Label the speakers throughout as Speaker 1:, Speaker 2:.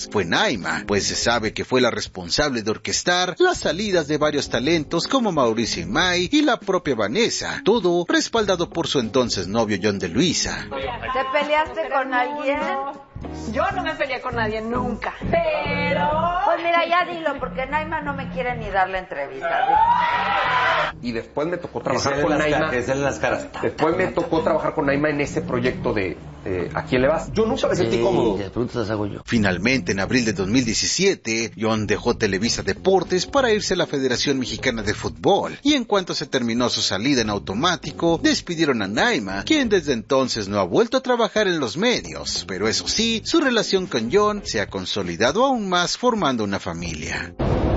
Speaker 1: fue Naima, pues se sabe que fue la responsable de orquestar las salidas de varios talentos como Mauricio Imay y la propia Vanessa, todo respaldado por su entonces novio John de Luisa.
Speaker 2: ¿Te peleaste con alguien?
Speaker 3: Yo no me peleé con nadie nunca, pero...
Speaker 2: Pues mira, ya dilo, porque Naima no me quiere ni dar la entrevista.
Speaker 4: Y después me tocó trabajar con Naima. Después me tocó trabajar con Naima en ese proyecto de ¿A quién le vas? Yo nunca me sentí cómodo.
Speaker 5: Preguntas hago yo.
Speaker 1: Finalmente, en abril de 2017, John dejó Televisa Deportes para irse a la Federación Mexicana de Fútbol. Y en cuanto se terminó su salida en automático, despidieron a Naima, quien desde entonces no ha vuelto a trabajar en los medios. Pero eso sí, su relación con John se ha consolidado aún más, formando una familia.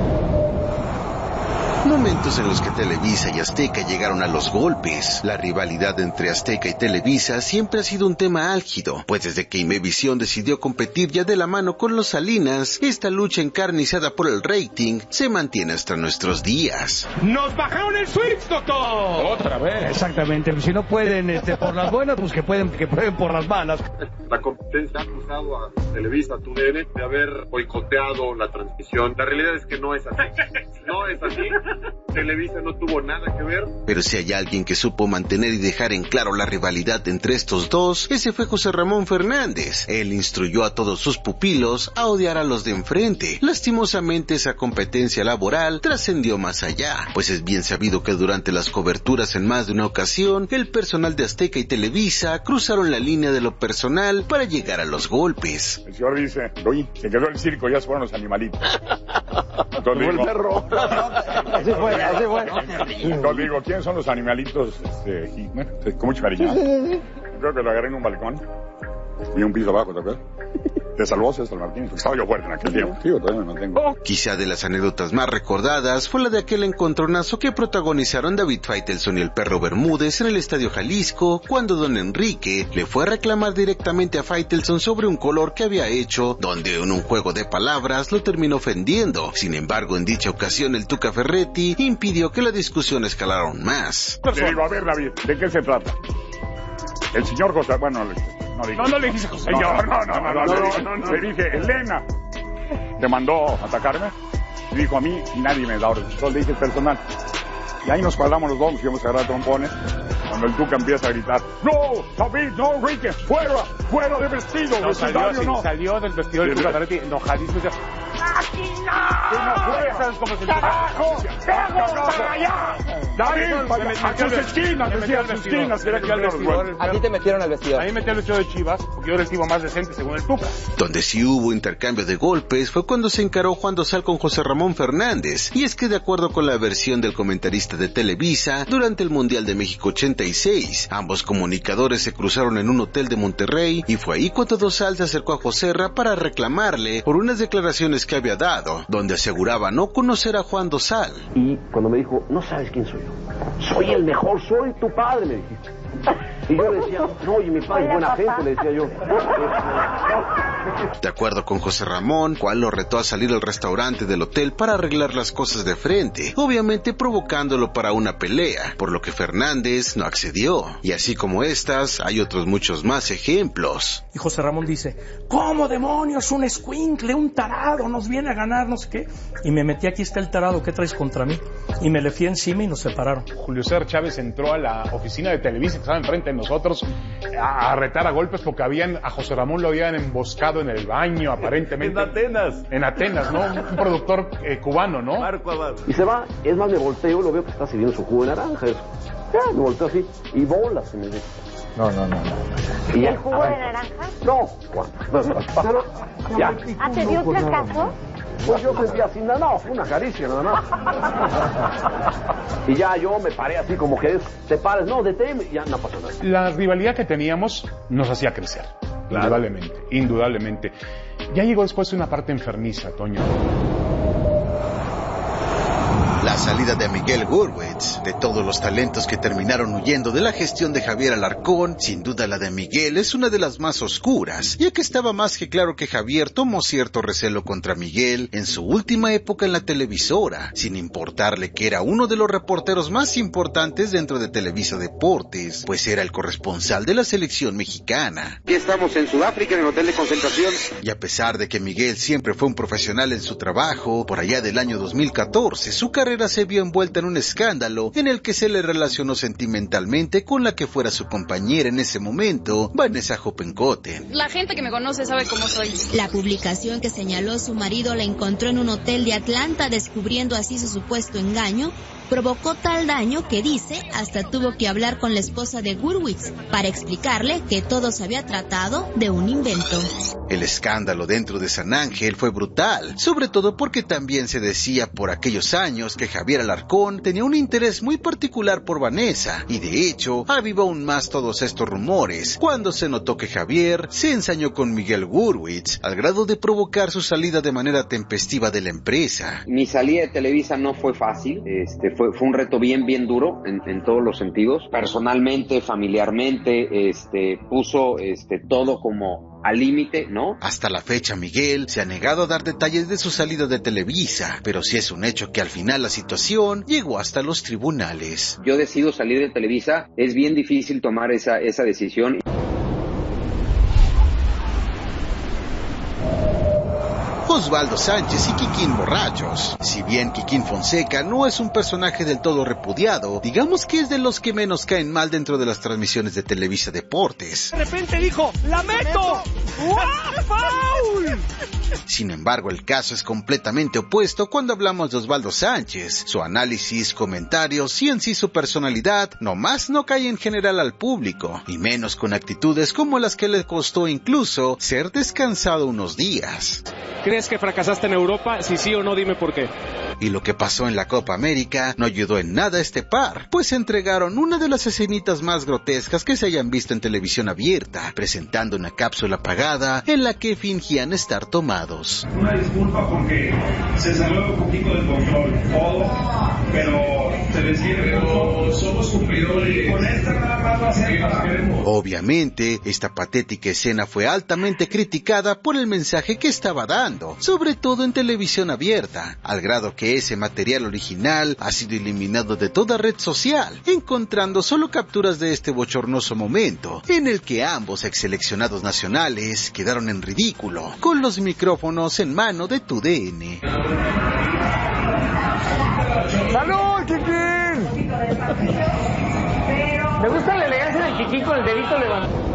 Speaker 1: Momentos en los que Televisa y Azteca llegaron a los golpes. La rivalidad entre Azteca y Televisa siempre ha sido un tema álgido, pues desde que Imevisión decidió competir ya de la mano con los Salinas, esta lucha encarnizada por el rating se mantiene hasta nuestros días.
Speaker 6: ¡Nos bajaron el switch, doctor!
Speaker 7: Otra vez. Exactamente, si no pueden por las buenas, pues que pueden por las malas.
Speaker 8: La competencia ha acusado a Televisa, a TUDN, de haber boicoteado la transmisión. La realidad es que no es así. No es así. Televisa no tuvo nada que ver.
Speaker 1: Pero si hay alguien que supo mantener y dejar en claro la rivalidad entre estos dos, ese fue José Ramón Fernández. Él instruyó a todos sus pupilos a odiar a los de enfrente. Lastimosamente, esa competencia laboral trascendió más allá, pues es bien sabido que durante las coberturas en más de una ocasión, el personal de Azteca y Televisa cruzaron la línea de lo personal para llegar a los golpes.
Speaker 9: El señor dice, oye, se quedó el circo, ya se fueron los animalitos. Entonces digo, el perro. Así fue. Entonces digo, ¿quiénes son los animalitos? Y, bueno, con mucho cariño. Creo que lo agarré en un balcón y un piso abajo, ¿te acuerdas? Te salvó César Martínez, porque estaba yo fuerte en aquel tiempo. Sí, todavía me mantengo.
Speaker 1: Quizá de las anécdotas más recordadas fue la de aquel encontronazo que protagonizaron David Faitelson y el Perro Bermúdez en el Estadio Jalisco, cuando don Enrique le fue a reclamar directamente a Faitelson sobre un color que había hecho, donde en un juego de palabras lo terminó ofendiendo. Sin embargo, en dicha ocasión el Tuca Ferretti impidió que la discusión escalara aún más.
Speaker 9: Le digo, a ver, David, ¿de qué se trata? El señor José, bueno, no le dijiste José. No, le dije, Elena te mandó a atacarme y dijo a mí, nadie me da orden. Entonces le dije personal. Y ahí nos cuadramos los dos, nos íbamos a agarrar trompones. Cuando el Tuca empieza a gritar, ¡no, David, no, Enrique, fuera de vestido!
Speaker 6: No, salió del vestido del Tuca Ferretti enojadísimo. ¡Aquí no! ¿Sabes cómo se
Speaker 9: ¡Carajo! ¡Para allá! ¡David, a sus esquinas! Decía, a sus esquinas.
Speaker 4: ¿A ti te metieron al vestidor?
Speaker 6: A mí me metieron al vestidor de Chivas, porque yo era el tipo más decente según el Tuca.
Speaker 1: Donde sí hubo intercambio de golpes fue cuando se encaró Juan Dosal con José Ramón Fernández. Y es que de acuerdo con la versión del comentarista de Televisa, durante el Mundial de México 86, ambos comunicadores se cruzaron en un hotel de Monterrey y fue ahí cuando Dosal se acercó a Joserra para reclamarle por unas declaraciones que había dado, donde aseguraba no conocer a Juan Dosal.
Speaker 5: Y cuando me dijo, no sabes quién soy yo, soy el mejor, soy tu padre, me dijiste. Y yo le decía, no, y mi padre es buena gente, le decía yo.
Speaker 1: De acuerdo con José Ramón, Juan lo retó a salir al restaurante del hotel para arreglar las cosas de frente, obviamente provocándolo para una pelea, por lo que Fernández no accedió. Y así como estas, hay otros muchos más ejemplos.
Speaker 7: Y José Ramón dice, ¿cómo demonios un escuincle, un tarado, nos viene a ganar, no sé qué? Y me metí, aquí está el tarado, ¿qué traes contra mí? Y me le fui encima y nos separaron.
Speaker 6: Julio César Chávez entró a la oficina de Televisa que estaba enfrente de nosotros a retar a golpes porque a José Ramón lo habían emboscado en el baño, aparentemente. En Atenas, ¿no? Un productor cubano, ¿no?
Speaker 5: Marco Abad. Y se va, es más, me volteo, lo veo que está sirviendo su jugo de naranja, eso. Ya, me volteo así, y bolas se me dice.
Speaker 7: No.
Speaker 5: ¿Y
Speaker 2: el jugo de naranja?
Speaker 5: No. Ya.
Speaker 2: ¿Te dio un fracaso?
Speaker 5: Pues yo sentía así, no, fue una caricia nada más. Y ya yo me paré así como que te pares, no, detén, ya no pasa nada.
Speaker 6: La rivalidad que teníamos nos hacía crecer, claro. Indudablemente. Ya llegó después una parte enfermiza, Toño.
Speaker 1: La salida de Miguel Gurwitz, de todos los talentos que terminaron huyendo de la gestión de Javier Alarcón, sin duda la de Miguel es una de las más oscuras, ya que estaba más que claro que Javier tomó cierto recelo contra Miguel en su última época en la televisora, sin importarle que era uno de los reporteros más importantes dentro de Televisa Deportes, pues era el corresponsal de la selección mexicana.
Speaker 5: Aquí estamos en Sudáfrica, en el hotel de concentración.
Speaker 1: Y a pesar de que Miguel siempre fue un profesional en su trabajo, por allá del año 2014, su carrera se vio envuelta en un escándalo en el que se le relacionó sentimentalmente con la que fuera su compañera en ese momento, Vanessa Hoppenkotten.
Speaker 10: La gente que me conoce sabe cómo soy.
Speaker 11: La publicación que señaló su marido la encontró en un hotel de Atlanta, descubriendo así su supuesto engaño, provocó tal daño que dice hasta tuvo que hablar con la esposa de Gurwitz para explicarle que todo se había tratado de un invento.
Speaker 1: El escándalo dentro de San Ángel fue brutal, sobre todo porque también se decía por aquellos años que Javier Alarcón tenía un interés muy particular por Vanessa, y de hecho avivó aún más todos estos rumores cuando se notó que Javier se ensañó con Miguel Gurwitz al grado de provocar su salida de manera tempestiva de la empresa.
Speaker 5: Mi salida de Televisa no fue fácil, fue un reto bien duro en todos los sentidos. Personalmente, familiarmente, puso todo como al límite, ¿no?
Speaker 1: Hasta la fecha Miguel se ha negado a dar detalles de su salida de Televisa, pero sí es un hecho que al final la situación llegó hasta los tribunales.
Speaker 5: Yo decido salir de Televisa, es bien difícil tomar esa decisión.
Speaker 1: Osvaldo Sánchez y Kikín borrachos. Si bien Kikín Fonseca no es un personaje del todo repudiado, digamos que es de los que menos caen mal dentro de las transmisiones de Televisa Deportes.
Speaker 12: De repente dijo, ¡la meto! ¡Wow! ¡Foul!
Speaker 1: Sin embargo, el caso es completamente opuesto cuando hablamos de Osvaldo Sánchez. Su análisis, comentarios y en sí su personalidad nomás no cae en general al público, y menos con actitudes como las que le costó incluso ser descansado unos días.
Speaker 12: ¿Crees que fracasaste en Europa? Si sí o no, dime por qué.
Speaker 1: Y lo que pasó en la Copa América no ayudó en nada a este par, pues entregaron una de las escenitas más grotescas que se hayan visto en televisión abierta, presentando una cápsula apagada en la que fingían estar tomados.
Speaker 13: Una disculpa porque se salió un poquito del control todo, pero se les quiere, somos cumplidores. Con esta nada más va a ser para...
Speaker 1: Obviamente, esta patética escena fue altamente criticada por el mensaje que estaba dando, sobre todo en televisión abierta, al grado que ese material original ha sido eliminado de toda red social, encontrando solo capturas de este bochornoso momento, en el que ambos exseleccionados nacionales quedaron en ridículo, con los micrófonos en mano de TUDN.
Speaker 12: ¡Salud, Kikín! Me gusta la elegancia del Kikín con el dedito levantado.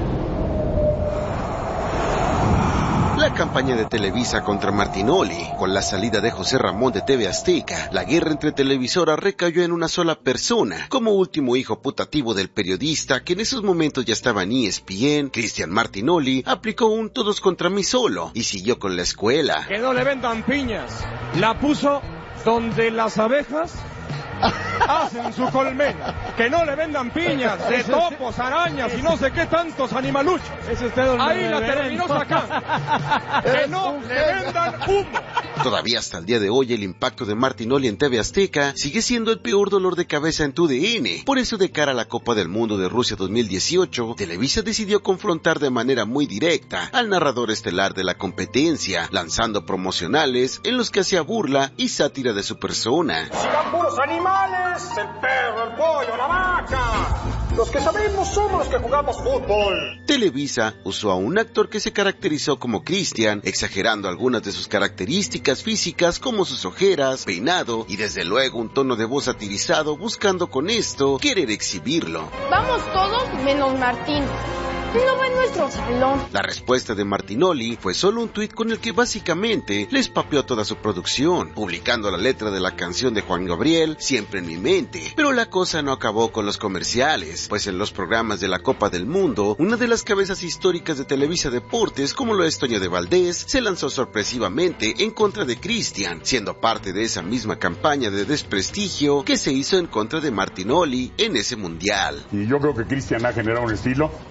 Speaker 1: La campaña de Televisa contra Martinoli, con la salida de José Ramón de TV Azteca, la guerra entre televisoras recayó en una sola persona, como último hijo putativo del periodista que en esos momentos ya estaba en ESPN. Cristian Martinoli aplicó un todos contra mí solo y siguió con la escuela.
Speaker 12: Que no le vendan piñas, la puso donde las abejas hacen su colmena. Que no le vendan piñas de topos, arañas y no sé qué tantos animaluchos. Ahí la terminó sacando. Que no le vendan humo.
Speaker 1: Todavía hasta el día de hoy el impacto de Martinoli en TV Azteca sigue siendo el peor dolor de cabeza en TUDN. Por eso, de cara a la Copa del Mundo de Rusia 2018, Televisa decidió confrontar de manera muy directa al narrador estelar de la competencia, lanzando promocionales en los que hacía burla y sátira de su persona.
Speaker 12: ¡Sigan puros animales! ¡El perro, el pollo, la vaca! Los que sabemos somos los que jugamos fútbol.
Speaker 1: Televisa usó a un actor que se caracterizó como Cristian, exagerando algunas de sus características físicas como sus ojeras, peinado y desde luego un tono de voz satirizado, buscando con esto querer exhibirlo.
Speaker 10: Vamos todos menos Martín. No va en nuestro salón.
Speaker 1: La respuesta de Martinoli fue solo un tuit con el que básicamente les papeó toda su producción, publicando la letra de la canción de Juan Gabriel, Siempre en mi mente. Pero la cosa no acabó con los comerciales, pues en los programas de la Copa del Mundo, una de las cabezas históricas de Televisa Deportes, como lo es Toño de Valdés, se lanzó sorpresivamente en contra de Cristian, siendo parte de esa misma campaña de desprestigio que se hizo en contra de Martinoli en ese mundial.
Speaker 9: Y yo creo que Cristian ha generado un estilo, me parece que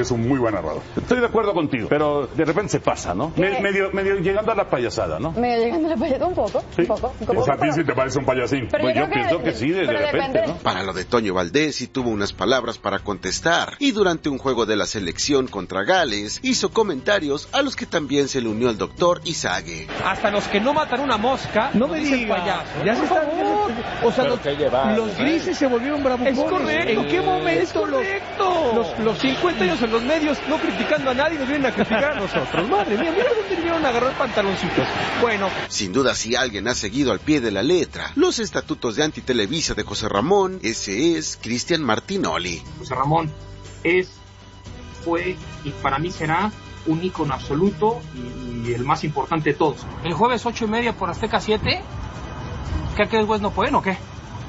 Speaker 9: es un muy buen narrador.
Speaker 14: Estoy de acuerdo contigo, pero de repente se pasa, ¿no? Medio llegando a la payasada, ¿no?
Speaker 10: Medio llegando a la payasada, un poco.
Speaker 9: O sea, a ti sí te parece un payasín.
Speaker 14: Pues yo pienso que sí, de repente, ¿no?
Speaker 1: Para lo de Toño Valdés sí tuvo unas palabras para contestar, y durante un juego de la selección contra Gales, hizo comentarios a los que también se le unió el doctor Izague.
Speaker 12: Hasta los que no matan una mosca, no me digas, ya se están viendo. O sea, los grises se volvieron bravucones. Es correcto. ¿En qué momento los 50 años en los medios no criticando a nadie nos vienen a criticar a nosotros? Madre mía, mira dónde vinieron a agarrar pantaloncitos. Bueno.
Speaker 1: Sin duda, si alguien ha seguido al pie de la letra los estatutos de Antitelevisa de José Ramón, ese es Cristian Martinoli.
Speaker 15: José Ramón fue y para mí será un ícono absoluto y el más importante de todos.
Speaker 12: El jueves 8:30 por Azteca 7, ¿qué aquel güey no pueden o qué?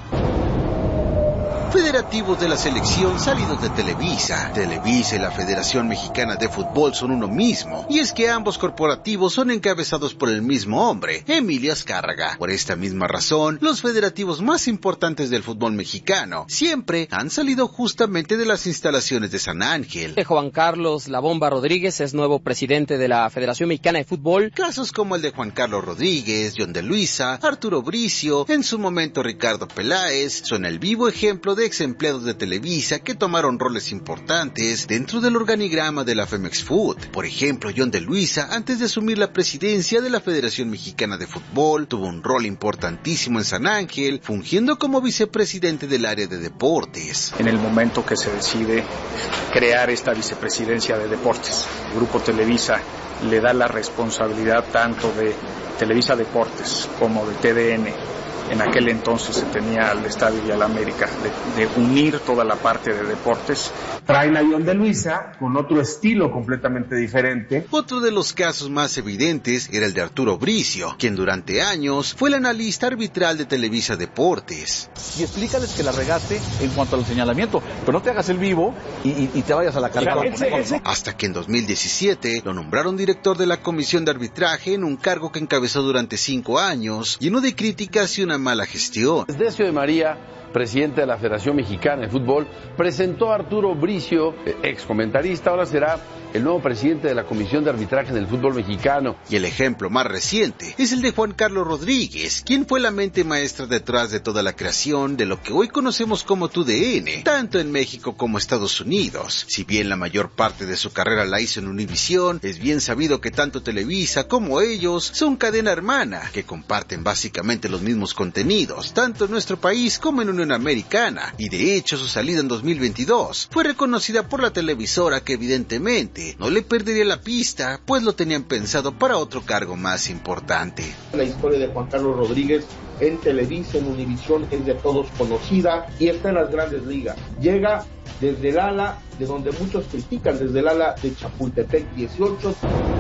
Speaker 1: Federativos de la selección salidos de Televisa. Televisa y la Federación Mexicana de Fútbol son uno mismo, y es que ambos corporativos son encabezados por el mismo hombre, Emilio Azcárraga. Por esta misma razón, los federativos más importantes del fútbol mexicano siempre han salido justamente de las instalaciones de San Ángel.
Speaker 16: Juan Carlos La Bomba Rodríguez es nuevo presidente de la Federación Mexicana de Fútbol.
Speaker 1: Casos como el de Juan Carlos Rodríguez, John de Luisa, Arturo Bricio, en su momento Ricardo Peláez, son el vivo ejemplo de ex empleados de Televisa que tomaron roles importantes dentro del organigrama de la Femex Food. Por ejemplo, John de Luisa, antes de asumir la presidencia de la Federación Mexicana de Fútbol, tuvo un rol importantísimo en San Ángel, fungiendo como vicepresidente del área de deportes.
Speaker 17: En el momento que se decide crear esta vicepresidencia de deportes, el Grupo Televisa le da la responsabilidad tanto de Televisa Deportes como de TDN. En aquel entonces se tenía al Estadio y al América, de unir toda la parte de deportes.
Speaker 18: Traen a John de Luisa con otro estilo completamente diferente.
Speaker 1: Otro de los casos más evidentes era el de Arturo Bricio, quien durante años fue el analista arbitral de Televisa Deportes.
Speaker 19: Y explícales que la regaste en cuanto al señalamiento, pero no te hagas el vivo y te vayas a la carrera.
Speaker 1: Hasta que en 2017 lo nombraron director de la Comisión de Arbitraje en un cargo que encabezó durante 5 años, lleno de críticas y una mala gestión.
Speaker 20: Decio de María, presidente de la Federación Mexicana de Fútbol, presentó a Arturo Bricio, ex comentarista, ahora será el nuevo presidente de la Comisión de Arbitraje del Fútbol Mexicano.
Speaker 1: Y el ejemplo más reciente es el de Juan Carlos Rodríguez, quien fue la mente maestra detrás de toda la creación de lo que hoy conocemos como TUDN, tanto en México como Estados Unidos. Si bien la mayor parte de su carrera la hizo en Univisión, es bien sabido que tanto Televisa como ellos son cadena hermana, que comparten básicamente los mismos contenidos, tanto en nuestro país como en Unión Americana, y de hecho su salida en 2022 fue reconocida por la televisora, que evidentemente no le perdería la pista, pues lo tenían pensado para otro cargo más importante.
Speaker 18: La historia de Juan Carlos Rodríguez en Televisa, en Univisión, es de todos conocida y está en las grandes ligas. Llega desde el ala de donde muchos critican, desde el ala de Chapultepec 18.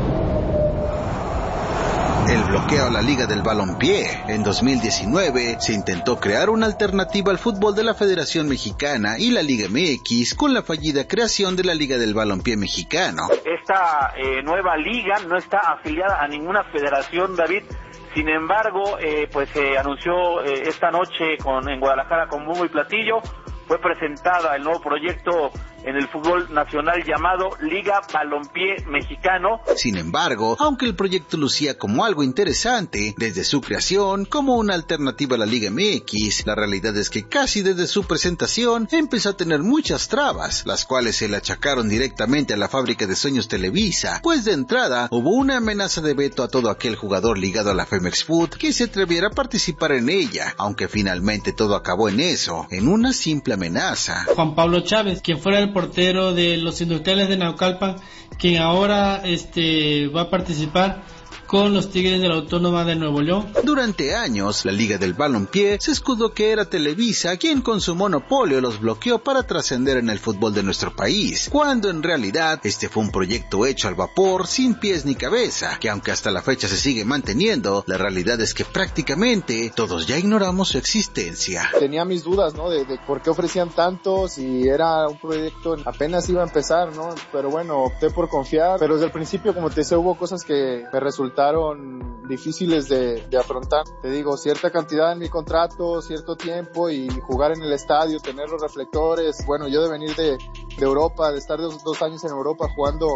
Speaker 1: El bloqueo a la Liga del Balompié. En 2019 se intentó crear una alternativa al fútbol de la Federación Mexicana y la Liga MX con la fallida creación de la Liga del Balompié Mexicano.
Speaker 21: Esta nueva liga no está afiliada a ninguna federación, David. Sin embargo, pues se anunció esta noche en Guadalajara con bombo y platillo. Fue presentada el nuevo proyecto en el fútbol nacional llamado Liga Balompié Mexicano.
Speaker 1: Sin embargo, aunque el proyecto lucía como algo interesante desde su creación como una alternativa a la Liga MX, la realidad es que casi desde su presentación empezó a tener muchas trabas, las cuales se le achacaron directamente a la fábrica de sueños Televisa, pues de entrada hubo una amenaza de veto a todo aquel jugador ligado a la Femex Food que se atreviera a participar en ella, aunque finalmente todo acabó en eso, en una simple amenaza.
Speaker 22: Juan Pablo Chávez, quien fuera el portero de los Industriales de Naucalpan, quien ahora va a participar con los Tigres de la Autónoma de Nuevo León.
Speaker 1: Durante años, la Liga del Balompié se escudó que era Televisa quien con su monopolio los bloqueó para trascender en el fútbol de nuestro país, cuando en realidad este fue un proyecto hecho al vapor, sin pies ni cabeza, que aunque hasta la fecha se sigue manteniendo, la realidad es que prácticamente todos ya ignoramos su existencia.
Speaker 23: Tenía mis dudas, ¿no? De por qué ofrecían tanto, si era un proyecto apenas iba a empezar, ¿no? Pero bueno, opté por confiar, pero desde el principio, como te decía, hubo cosas que me resultaron resultaron difíciles de afrontar. Te digo, cierta cantidad en mi contrato, cierto tiempo y jugar en el estadio, tener los reflectores. Bueno, yo de venir de Europa, de estar 2 años en Europa jugando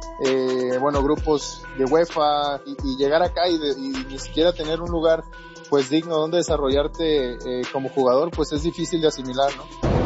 Speaker 23: grupos de UEFA y llegar acá y ni siquiera tener un lugar pues digno donde desarrollarte como jugador, pues es difícil de asimilar, ¿no?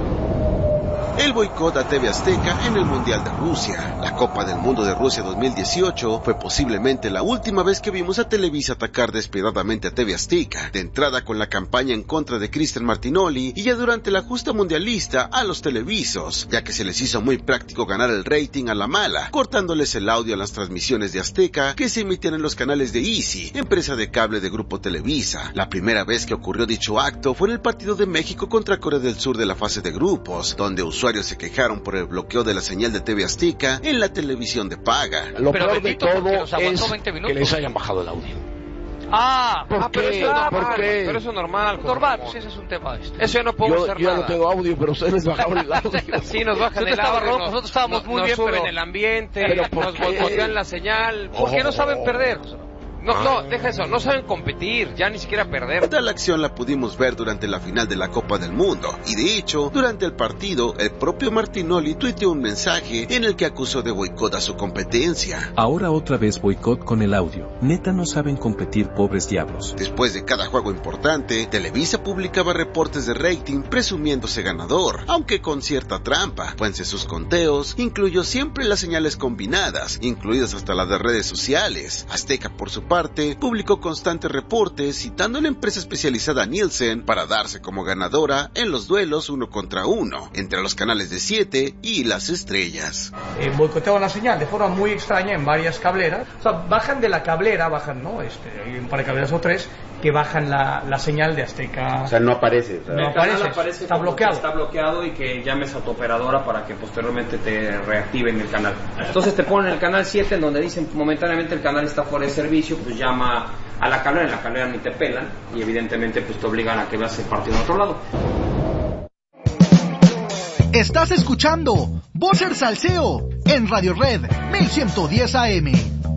Speaker 1: El boicot a TV Azteca en el Mundial de Rusia. La Copa del Mundo de Rusia 2018 fue posiblemente la última vez que vimos a Televisa atacar despiadadamente a TV Azteca, de entrada con la campaña en contra de Cristian Martinoli y ya durante la justa mundialista a los televisos, ya que se les hizo muy práctico ganar el rating a la mala, cortándoles el audio a las transmisiones de Azteca que se emitían en los canales de Easy, empresa de cable de Grupo Televisa. La primera vez que ocurrió dicho acto fue en el partido de México contra Corea del Sur de la fase de grupos, donde usuarios se quejaron por el bloqueo de la señal de TV Azteca en la televisión de paga.
Speaker 3: Lo peor de todo es que les hayan bajado el audio.
Speaker 4: ¿Por qué? Pero eso es normal.
Speaker 3: Normal,
Speaker 4: pues ese es un tema. Eso ya no puedo hacer nada.
Speaker 3: Yo no tengo audio, pero ustedes les bajaron el audio.
Speaker 4: Sí, nos bajan el audio. Nosotros estábamos muy bien, pero en el ambiente, nos boicotean la señal. Porque no saben perder. No, deja eso, no saben competir, ya ni siquiera perder.
Speaker 1: Tal acción la pudimos ver durante la final de la Copa del Mundo, y de hecho, durante el partido, el propio Martinoli tuiteó un mensaje en el que acusó de boicot a su competencia.
Speaker 8: Ahora otra vez boicot con el audio. Neta no saben competir, pobres diablos.
Speaker 1: Después de cada juego importante, Televisa publicaba reportes de rating presumiéndose ganador, aunque con cierta trampa, pues en sus conteos incluyó siempre las señales combinadas, incluidas hasta las de redes sociales. Azteca, por su parte, publicó constantes reportes citando a la empresa especializada Nielsen para darse como ganadora en los duelos 1 contra 1 entre los canales de 7 y las estrellas.
Speaker 7: Boicoteaban la señal de forma muy extraña en varias cableras. O sea, bajan de la cablera, ¿no? Hay un par de cableras o 3 que bajan la señal de Azteca.
Speaker 5: O sea, no aparece.
Speaker 7: No aparece, está bloqueado.
Speaker 15: Está bloqueado y que llames a tu operadora para que posteriormente te reactiven el canal. Entonces te ponen el canal 7 en donde dicen momentáneamente el canal está fuera de servicio, pues llama a la cablera, en la cablera ni te pelan y evidentemente pues te obligan a que veas el partido en otro lado.
Speaker 24: Estás escuchando Vocer Salseo en Radio Red 1110 AM.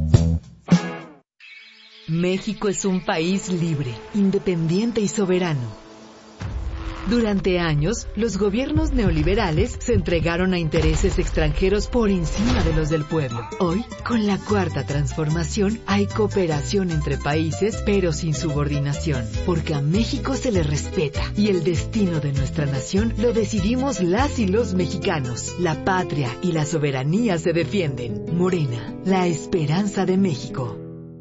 Speaker 25: México es un país libre, independiente y soberano. Durante años, los gobiernos neoliberales se entregaron a intereses extranjeros por encima de los del pueblo. Hoy, con la Cuarta Transformación, hay cooperación entre países, pero sin subordinación, porque a México se le respeta y el destino de nuestra nación lo decidimos las y los mexicanos. La patria y la soberanía se defienden. Morena, la esperanza de México.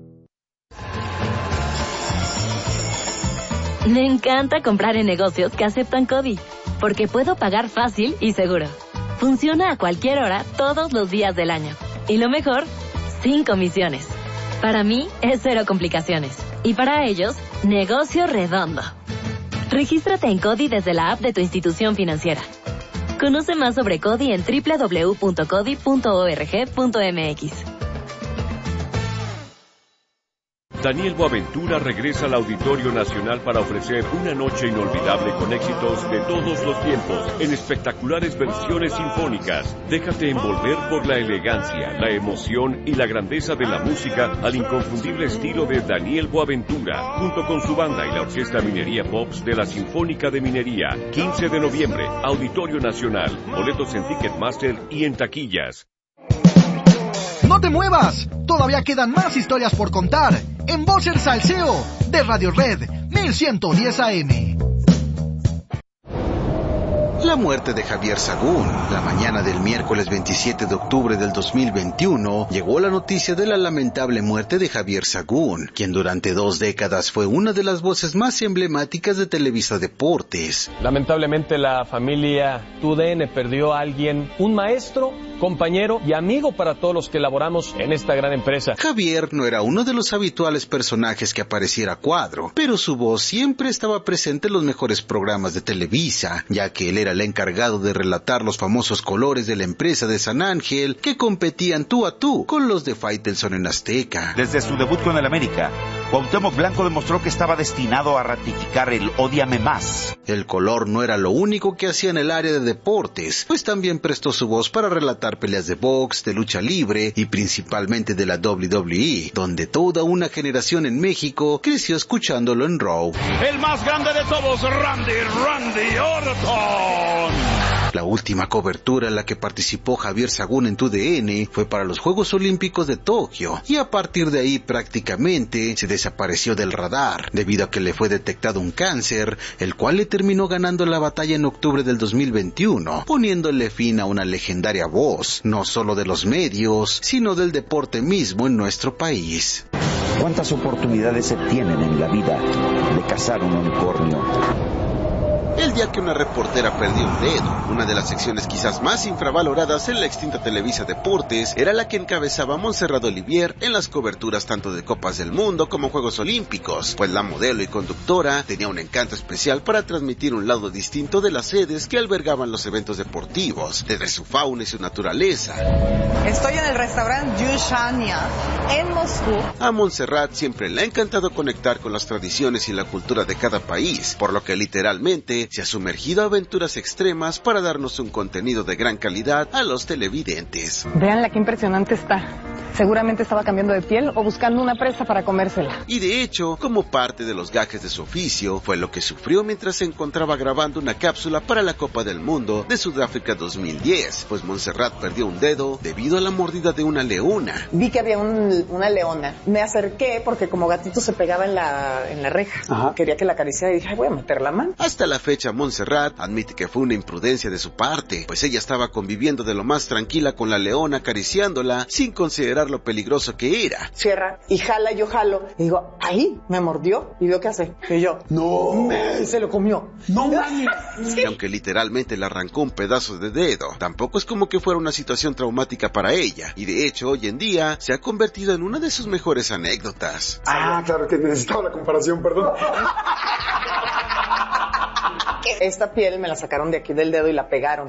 Speaker 26: Me encanta comprar en negocios que aceptan CODI, porque puedo pagar fácil y seguro. Funciona a cualquier hora, todos los días del año. Y lo mejor, sin comisiones. Para mí, es cero complicaciones. Y para ellos, negocio redondo. Regístrate en CODI desde la app de tu institución financiera. Conoce más sobre CODI en www.codi.org.mx.
Speaker 27: Daniel Boaventura regresa al Auditorio Nacional para ofrecer una noche inolvidable con éxitos de todos los tiempos, en espectaculares versiones sinfónicas. Déjate envolver por la elegancia, la emoción y la grandeza de la música al inconfundible estilo de Daniel Boaventura, junto con su banda y la Orquesta Minería Pops de la Sinfónica de Minería. 15 de noviembre, Auditorio Nacional. Boletos en Ticketmaster y en taquillas.
Speaker 24: ¡No te muevas! Todavía quedan más historias por contar en Vocer Salseo de Radio Red 1110 AM.
Speaker 1: La muerte de Javier Sagún. La mañana del miércoles 27 de octubre del 2021 llegó la noticia de la lamentable muerte de Javier Sagún, quien durante 2 décadas fue una de las voces más emblemáticas de Televisa Deportes.
Speaker 28: Lamentablemente la familia TUDN perdió a alguien, un maestro, compañero y amigo para todos los que laboramos en esta gran empresa.
Speaker 1: Javier no era uno de los habituales personajes que apareciera a cuadro, pero su voz siempre estaba presente en los mejores programas de Televisa, ya que él era el encargado de relatar los famosos colores de la empresa de San Ángel que competían tú a tú con los de Faitelson en Azteca.
Speaker 29: Desde su debut con el América,
Speaker 2: Cuauhtémoc Blanco demostró que estaba destinado a ratificar el ódiame más.
Speaker 1: El color no era lo único que hacía en el área de deportes, pues también prestó su voz para relatar peleas de box, de lucha libre y principalmente de la WWE, donde toda una generación en México creció escuchándolo en Raw.
Speaker 6: El más grande de todos, Randy Orton.
Speaker 1: La última cobertura en la que participó Javier Sagún en TUDN fue para los Juegos Olímpicos de Tokio, y a partir de ahí prácticamente se desapareció del radar, debido a que le fue detectado un cáncer, el cual le terminó ganando la batalla en octubre del 2021, poniéndole fin a una legendaria voz, no solo de los medios, sino del deporte mismo en nuestro país.
Speaker 2: ¿Cuántas oportunidades se tienen en la vida de cazar un unicornio?
Speaker 1: El día que una reportera perdió un dedo, una de las secciones quizás más infravaloradas en la extinta Televisa Deportes era la que encabezaba Montserrat Olivier en las coberturas tanto de Copas del Mundo como Juegos Olímpicos, pues la modelo y conductora tenía un encanto especial para transmitir un lado distinto de las sedes que albergaban los eventos deportivos, desde su fauna y su naturaleza.
Speaker 9: Estoy en el restaurante Yushania, en Moscú.
Speaker 1: A Montserrat siempre le ha encantado conectar con las tradiciones y la cultura de cada país, por lo que literalmente se ha sumergido a aventuras extremas para darnos un contenido de gran calidad a los televidentes.
Speaker 9: Veanla qué impresionante está. Seguramente estaba cambiando de piel o buscando una presa para comérsela.
Speaker 1: Y de hecho, como parte de los gajes de su oficio, fue lo que sufrió mientras se encontraba grabando una cápsula para la Copa del Mundo de Sudáfrica 2010, pues Montserrat perdió un dedo debido a la mordida de una leona.
Speaker 9: Vi que había una leona. Me acerqué porque como gatito se pegaba en la reja. Ajá. Quería que la acariciara y dije, voy a meter la mano.
Speaker 1: Hasta la fecha, Montserrat admite que fue una imprudencia de su parte, pues ella estaba conviviendo de lo más tranquila con la leona, acariciándola sin considerar lo peligroso que era.
Speaker 9: Cierra y jala, yo jalo. Y digo, ahí me mordió. ¿Y veo qué hace? Y yo, no, se lo comió. No mames.
Speaker 1: Sí. Y aunque literalmente le arrancó un pedazo de dedo, tampoco es como que fuera una situación traumática para ella. Y de hecho, hoy en día se ha convertido en una de sus mejores anécdotas.
Speaker 10: Ah, claro que necesitaba la comparación, perdón.
Speaker 9: Esta piel me la sacaron de aquí del dedo y la pegaron.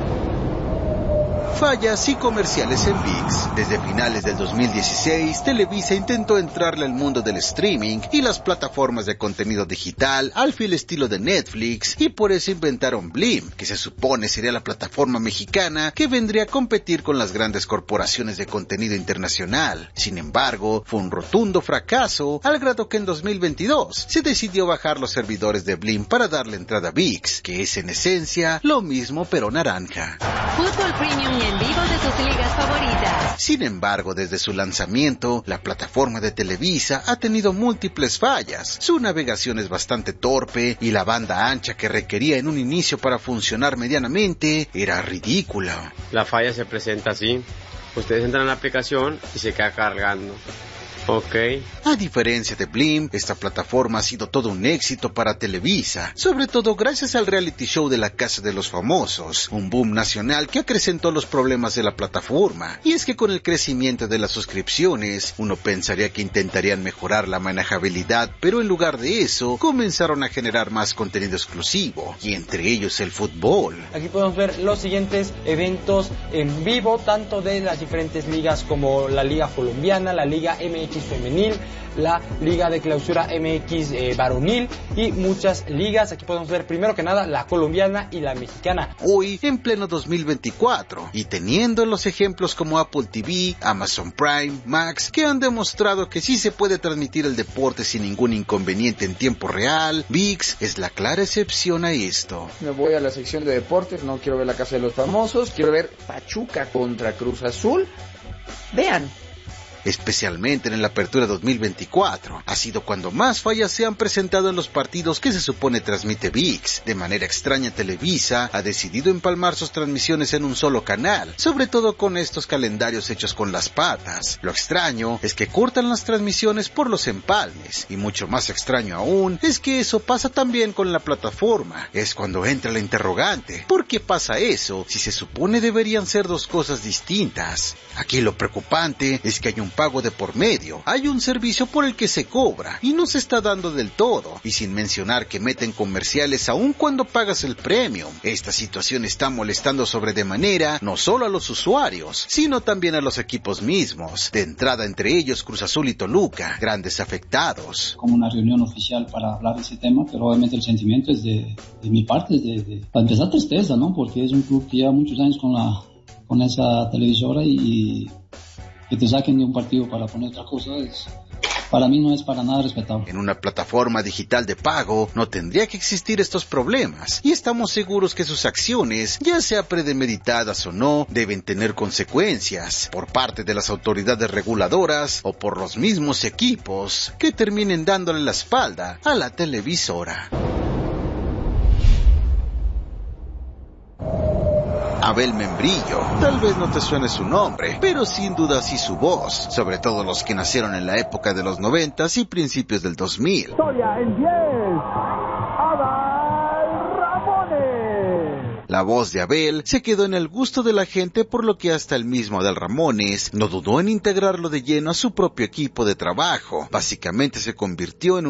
Speaker 1: Fallas y comerciales en ViX. Desde finales del 2016, Televisa intentó entrarle al mundo del streaming y las plataformas de contenido digital al fiel estilo de Netflix, y por eso inventaron Blim, que se supone sería la plataforma mexicana que vendría a competir con las grandes corporaciones de contenido internacional. Sin embargo, fue un rotundo fracaso, al grado que en 2022 se decidió bajar los servidores de Blim para darle entrada a ViX, que es en esencia lo mismo pero naranja.
Speaker 25: Fútbol Premium en vivo de tus ligas favoritas.
Speaker 1: Sin embargo, desde su lanzamiento, la plataforma de Televisa ha tenido múltiples fallas. Su navegación es bastante torpe y la banda ancha que requería en un inicio para funcionar medianamente era ridícula.
Speaker 11: La falla se presenta así. Ustedes entran a la aplicación y se queda cargando. Ok.
Speaker 1: A diferencia de Blim, esta plataforma ha sido todo un éxito para Televisa, sobre todo gracias al reality show de la Casa de los Famosos, un boom nacional que acrecentó los problemas de la plataforma. Y es que con el crecimiento de las suscripciones, uno pensaría que intentarían mejorar la manejabilidad, pero en lugar de eso, comenzaron a generar más contenido exclusivo, y entre ellos el fútbol.
Speaker 12: Aquí podemos ver los siguientes eventos en vivo, tanto de las diferentes ligas como la Liga Colombiana, la Liga MX femenil, la Liga de Clausura MX varonil y muchas ligas. Aquí podemos ver primero que nada la colombiana y la mexicana.
Speaker 1: Hoy, en pleno 2024, y teniendo los ejemplos como Apple TV, Amazon Prime, Max, que han demostrado que sí se puede transmitir el deporte sin ningún inconveniente en tiempo real, ViX es la clara excepción a esto.
Speaker 10: Me voy a la sección de deportes, no quiero ver la Casa de los Famosos, quiero ver Pachuca contra Cruz Azul. Vean.
Speaker 1: Especialmente en la apertura 2024, ha sido cuando más fallas se han presentado en los partidos que se supone transmite ViX. De manera extraña, Televisa ha decidido empalmar sus transmisiones en un solo canal, sobre todo con estos calendarios hechos con las patas. Lo extraño es que cortan las transmisiones por los empalmes, y mucho más extraño aún es que eso pasa también con la plataforma. Es cuando entra la interrogante: ¿por qué pasa eso si se supone deberían ser dos cosas distintas? Aquí lo preocupante es que hay un pago de por medio. Hay un servicio por el que se cobra y no se está dando del todo, y sin mencionar que meten comerciales aún cuando pagas el premium. Esta situación está molestando sobremanera no solo a los usuarios, sino también a los equipos mismos. De entrada, entre ellos Cruz Azul y Toluca, grandes afectados.
Speaker 13: Como una reunión oficial para hablar de ese tema, pero obviamente el sentimiento es de mi parte, para empezar tristeza, ¿no? Porque es un club que lleva muchos años con esa televisora y que te saquen de un partido para poner otra cosa para mí no es para nada respetable.
Speaker 1: En una plataforma digital de pago no tendría que existir estos problemas, y estamos seguros que sus acciones, ya sea premeditadas o no, deben tener consecuencias por parte de las autoridades reguladoras o por los mismos equipos que terminen dándole la espalda a la televisora. Abel Membrillo, tal vez no te suene su nombre, pero sin duda sí su voz, sobre todo los que nacieron en la época de los 90s y principios del 2000.
Speaker 13: Historia en 10, Adal Ramones.
Speaker 1: La voz de Abel se quedó en el gusto de la gente, por lo que hasta el mismo Adal Ramones no dudó en integrarlo de lleno a su propio equipo de trabajo. Básicamente se convirtió en